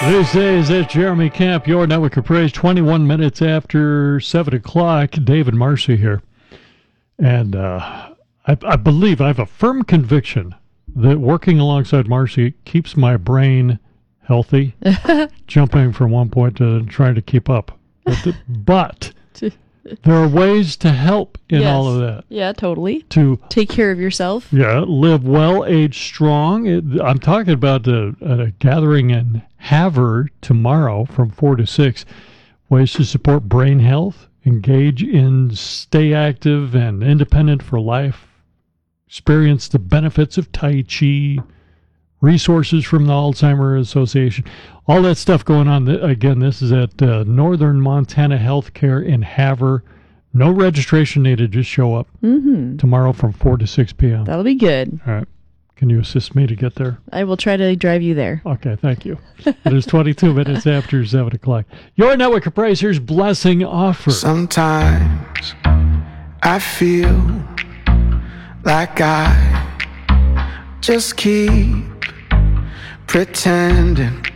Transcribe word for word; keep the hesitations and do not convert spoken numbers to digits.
These days, it's Jeremy Camp, your network of praise, twenty-one minutes after seven o'clock. David Marcy here. And uh, I, I believe, I have a firm conviction that working alongside Marcy keeps my brain healthy, jumping from one point to trying to keep up. But, the, but there are ways to help in yes. all of that. Yeah, totally. To take care of yourself. Yeah, live well, age strong. It, I'm talking about a, a gathering in Havre tomorrow from four to six. Ways to support brain health, engage in stay active and independent for life, experience the benefits of Tai Chi, resources from the Alzheimer Association, all that stuff going on. Again, this is at uh, Northern Montana Healthcare in Havre. No registration needed. Just show up mm-hmm. tomorrow from four to six p.m. That'll be good. All right. Can you assist me to get there? I will try to drive you there. Okay, thank you. It is twenty-two minutes after seven o'clock. Your network of praise, here's Blessing Offer. Sometimes I feel like I just keep pretending